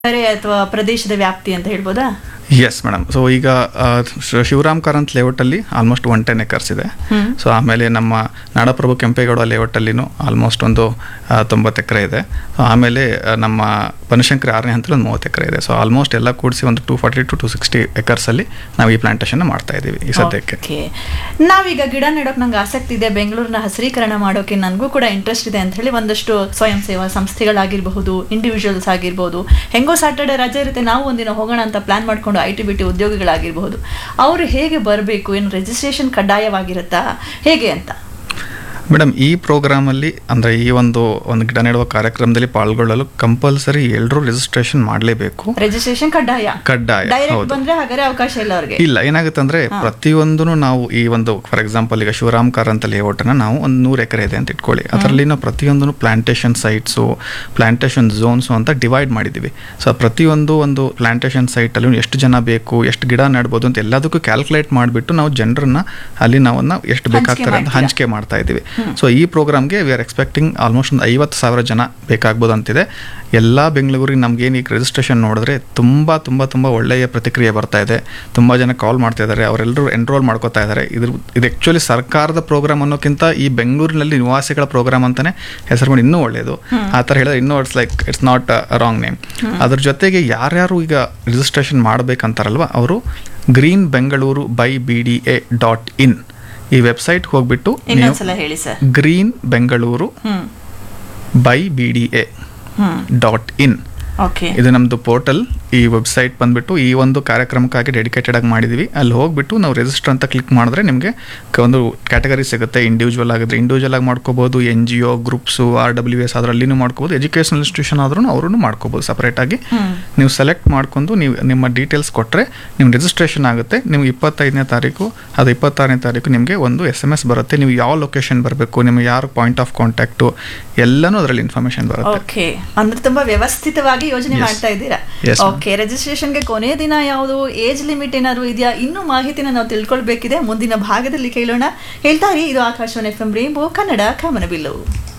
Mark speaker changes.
Speaker 1: ಅಥವಾ ಪ್ರದೇಶದ ವ್ಯಾಪ್ತಿ ಅಂತ ಹೇಳ್ಬೋದಾ?
Speaker 2: Yes madam. ಸೊ ಈಗ ಶಿವರಾಮ್ ಕಾರಂತ್ ಲೇಔಟಲ್ಲಿ ಆಲ್ಮೋಸ್ಟ್ 110 ಎಕರ್ಸ್ ಇದೆ. ಸೊ ಆಮೇಲೆ ನಮ್ಮ ನಾಡಪ್ರಭು ಕೆಂಪೇಗೌಡ ಲೇಔಟಲ್ಲಿನೂ ಆಲ್ಮೋಸ್ಟ್ ಒಂದು 90 ಎಕರೆ ಇದೆ. ಆಮೇಲೆ ನಮ್ಮ ಬನಶಂಕರಿ 6ನೇ ಹಂತದಲ್ಲಿ ಒಂದು 30 ಎಕರೆ ಇದೆ. ಸೊ ಆಲ್ಮೋಸ್ಟ್ ಎಲ್ಲ ಕೂಡಿಸಿ ಒಂದು 240 to 260 ಎಕರ್ಸಲ್ಲಿ ನಾವು ಈ ಪ್ಲಾಂಟೇಶನ್ ಮಾಡ್ತಾ ಇದ್ದೀವಿ ಈ ಸದ್ಯಕ್ಕೆ.
Speaker 1: ನಾವೀಗ ಗಿಡ ನೆಡೋಕೆ ನಂಗೆ ಆಸಕ್ತಿ ಇದೆ, ಬೆಂಗಳೂರಿನ ಹಸಿರೀಕರಣ ಮಾಡೋಕೆ ನನಗೂ ಕೂಡ ಇಂಟ್ರೆಸ್ಟ್ ಇದೆ ಅಂತ ಹೇಳಿ ಒಂದಷ್ಟು ಸ್ವಯಂ ಸೇವಾ ಸಂಸ್ಥೆಗಳಾಗಿರಬಹುದು, ಇಂಡಿವಿಜುವಲ್ಸ್ ಆಗಿರ್ಬೋದು, ಹೆಂಗೋ ಸ್ಯಾಟರ್ಡೆ ರಜೆ ಇರುತ್ತೆ ನಾವು ಒಂದಿನ ಹೋಗೋಣ ಅಂತ ಪ್ಲಾನ್ ಮಾಡ್ಕೊಂಡು IT/BT ಉದ್ಯೋಗಿಗಳಾಗಿರಬಹುದು, ಅವರು ಹೇಗೆ ಬರಬೇಕು? ಏನು ರಿಜಿಸ್ಟ್ರೇಷನ್ ಕಡ್ಡಾಯವಾಗಿರುತ್ತಾ ಹೇಗೆ ಅಂತ?
Speaker 2: ಮೇಡಮ್, ಈ ಪ್ರೋಗ್ರಾಮಲ್ಲಿ ಅಂದರೆ ಈ ಒಂದು ಗಿಡ ನೆಡುವ ಕಾರ್ಯಕ್ರಮದಲ್ಲಿ ಪಾಲ್ಗೊಳ್ಳಲು ಕಂಪಲ್ಸರಿ ಎಲ್ಲರೂ ರಿಜಿಸ್ಟ್ರೇಷನ್ ಮಾಡಲೇಬೇಕು.
Speaker 1: ರಿಜಿಸ್ಟ್ರೇಷನ್ ಕಡ್ಡಾಯ. ಬಂದ್ರೆ ಹಾಗಾದ್ರೆ ಅವಕಾಶ ಇಲ್ಲ ಅವ್ರಿಗೆ.
Speaker 2: ಇಲ್ಲ, ಏನಾಗುತ್ತೆ ಅಂದ್ರೆ ಪ್ರತಿಯೊಂದೂ ನಾವು ಈ ಒಂದು ಫಾರ್ ಎಕ್ಸಾಂಪಲ್ ಈಗ ಶಿವರಾಮ್ ಕಾರಂತ ಲೇಔಟನ್ನ ನಾವು ಒಂದು 100 ಎಕರೆ ಇದೆ ಅಂತ ಇಟ್ಕೊಳ್ಳಿ. ಅದರಲ್ಲಿ ನಾವು ಪ್ರತಿಯೊಂದನ್ನು ಪ್ಲಾಂಟೇಶನ್ ಸೈಟ್ಸು, ಪ್ಲಾಂಟೇಶನ್ ಝೋನ್ಸು ಅಂತ ಡಿವೈಡ್ ಮಾಡಿದ್ದೀವಿ. ಸೊ ಪ್ರತಿಯೊಂದು ಒಂದು ಪ್ಲಾಂಟೇಶನ್ ಸೈಟಲ್ಲಿ ಎಷ್ಟು ಜನ ಬೇಕು, ಎಷ್ಟು ಗಿಡ ನೆಡ್ಬೋದು ಅಂತ ಎಲ್ಲದಕ್ಕೂ ಕ್ಯಾಲ್ಕುಲೇಟ್ ಮಾಡಿಬಿಟ್ಟು ನಾವು ಜನರನ್ನ ಅಲ್ಲಿ ನಾವನ್ನ ಎಷ್ಟು ಬೇಕಾಗ್ತಾರೆ ಅಂತ ಹಂಚಿಕೆ ಮಾಡ್ತಾ ಇದ್ದೀವಿ. ಸೊ ಈ ಪ್ರೋಗ್ರಾಮ್ಗೆ ವಿ ಆರ್ ಎಕ್ಸ್ಪೆಕ್ಟಿಂಗ್ ಆಲ್ಮೋಸ್ಟ್ ಒಂದು 50,000 ಜನ ಬೇಕಾಗ್ಬೋದು ಅಂತಿದೆ. ಎಲ್ಲ ಬೆಂಗಳೂರಿಗೆ ನಮಗೇನು ಈಗ ರಿಜಿಸ್ಟ್ರೇಷನ್ ನೋಡಿದ್ರೆ ತುಂಬ ಒಳ್ಳೆಯ ಪ್ರತಿಕ್ರಿಯೆ ಬರ್ತಾ ಇದೆ. ತುಂಬ ಜನ ಕಾಲ್ ಮಾಡ್ತಾ ಇದ್ದಾರೆ, ಅವರೆಲ್ಲರೂ ಎನ್ರೋಲ್ ಮಾಡ್ಕೋತಾ ಇದ್ದಾರೆ. ಇದು ಆ್ಯಕ್ಚುಲಿ ಸರ್ಕಾರದ ಪ್ರೋಗ್ರಾಮ್ ಅನ್ನೋಕ್ಕಿಂತ ಈ ಬೆಂಗಳೂರಿನಲ್ಲಿ ನಿವಾಸಿಗಳ ಪ್ರೋಗ್ರಾಮ್ ಅಂತಲೇ ಹೆಸರು ಮಾಡಿ ಇನ್ನೂ ಒಳ್ಳೆಯದು. ಆ ಥರ ಹೇಳಿದ್ರೆ ಇನ್ನೂ ಇಟ್ಸ್ ನಾಟ್ ರಾಂಗ್ ನೇಮ್. ಅದ್ರ ಜೊತೆಗೆ ಯಾರ್ಯಾರು ಈಗ ರಿಜಿಸ್ಟ್ರೇಷನ್ ಮಾಡಬೇಕಂತಾರಲ್ವ ಅವರು ಗ್ರೀನ್ ಬೆಂಗಳೂರು by BDA.in ಈ ವೆಬ್ಸೈಟ್ ಹೋಗ್ಬಿಟ್ಟು ಗ್ರೀನ್ ಬೆಂಗಳೂರು by BDA.in ಇದು ನಮ್ದು ಪೋರ್ಟಲ್. ಈ ವೆಬ್ಸೈಟ್ ಬಂದ್ಬಿಟ್ಟು ಈ ಒಂದು ಕಾರ್ಯಕ್ರಮಕ್ಕಾಗಿ ಡೆಡಿಕೇಟೆಡ್ ಆಗಿ ಮಾಡಿದೀವಿ. ಅಲ್ಲಿ ಹೋಗ್ಬಿಟ್ಟು ನಾವು ರಿಜಿಸ್ಟರ್ ಅಂತ ಕ್ಲಿಕ್ ಮಾಡಿದ್ರೆ ನಿಮಗೆ ಒಂದು ಕ್ಯಾಟಗರಿ ಸಿಗುತ್ತೆ. ಇಂಡಿವಿಜುವಲ್ ಆಗಿದ್ರೆ ಇಂಡಿವಿಜುವಲ್ ಆಗಿ ಮಾಡ್ಕೋಬಹುದು, NGO ಗ್ರೂಪ್ಸು, RWS ಅದರಲ್ಲಿನೂ ಮಾಡ್ಕೋಬಹುದು, ಎಜುಕೇಷನಲ್ ಇನ್ಸ್ಟಿಟ್ಯೂಷನ್ ಆದ್ರೂ ಅವರು ಮಾಡ್ಕೋಬಹುದು. ಸಪರೇಟ್ ಆಗಿ ನೀವು ಸೆಲೆಕ್ಟ್ ಮಾಡ್ಕೊಂಡು ನೀವು ನಿಮ್ಮ ಡೀಟೇಲ್ಸ್ ಕೊಟ್ಟರೆ ನಿಮ್ಮ ರಿಜಿಸ್ಟ್ರೇಷನ್ ಆಗುತ್ತೆ. ನೀವು 25ನೇ ತಾರೀಕು ಅದು 26ನೇ ತಾರೀಕು ನಿಮಗೆ ಒಂದು SMS ಬರುತ್ತೆ. ನೀವು ಯಾವ ಲೊಕೇಶನ್ ಬರಬೇಕು, ನಿಮಗೆ ಯಾರು ಪಾಯಿಂಟ್ ಆಫ್ ಕಾಂಟ್ಯಾಕ್ಟು ಎಲ್ಲನೂ ಅದರಲ್ಲಿ ಇನ್ಫಾರ್ಮೇಶನ್ ಬರುತ್ತೆ.
Speaker 1: ಅಂದ್ರೆ ತುಂಬಾ ವ್ಯವಸ್ಥಿತವಾಗಿ ಯೋಜನೆ ಮಾಡ್ತಾ ಇದ್ದೀರಾ. ಓಕೆ, ರಿಜಿಸ್ಟ್ರೇಷನ್ಗೆ ಕೊನೆ ದಿನ ಯಾವುದು, ಏಜ್ ಲಿಮಿಟ್ ಏನಾದ್ರು ಇದೆಯಾ? ಇನ್ನೂ ಮಾಹಿತಿನ ನಾವು ತಿಳ್ಕೊಳ್ಬೇಕಿದೆ, ಮುಂದಿನ ಭಾಗದಲ್ಲಿ ಕೇಳೋಣ. ಹೇಳ್ತಾ ಇರಿ, ಇದು ಆಕಾಶವಾಣಿ FM ರೇನ್ಬೋ ಕನ್ನಡ ಕಾಮನಬಿಲ್ಲು.